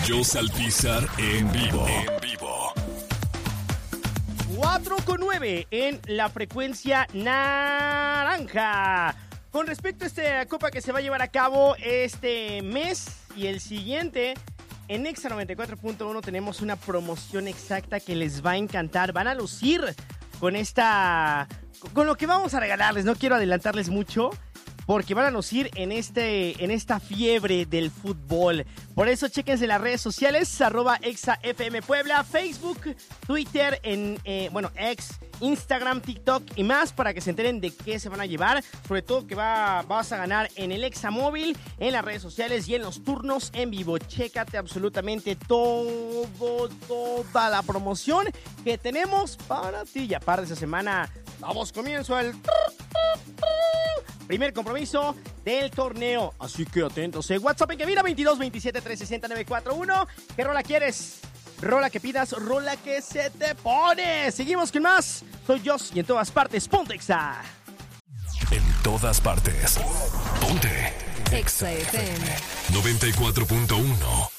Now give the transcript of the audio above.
Pollo Salpizar en vivo. 4:09 en la frecuencia naranja. Con respecto a esta copa que se va a llevar a cabo este mes y el siguiente, en Exa 94.1 tenemos una promoción exacta que les va a encantar. Van a lucir con lo que vamos a regalarles. No quiero adelantarles mucho, porque van a lucir en esta fiebre del fútbol. Por eso, chéquense las redes sociales, @ExaFMPuebla, Facebook, Twitter, X, Instagram, TikTok y más, para que se enteren de qué se van a llevar. Sobre todo que vas a ganar en el Exa Móvil, en las redes sociales y en los turnos en vivo. Chécate absolutamente toda la promoción que tenemos para ti. Y aparte, esa semana damos comienzo al primer compromiso del torneo. Así que atentos. WhatsApp en cabina 22 27 360 941. ¿Qué rola quieres? Rola que pidas, rola que se te pone. Seguimos con más. Soy Joss y en todas partes, ponte Exa. En todas partes, ponte Exa FM 94.1.